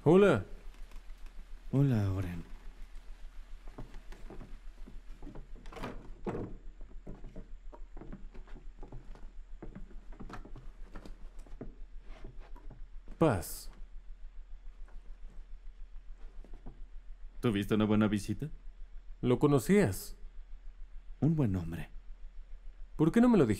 Hola. Hola, Oren. Paz. ¿Tuviste una buena visita? ¿Lo conocías? Un buen hombre. ¿Por qué no me lo dijiste?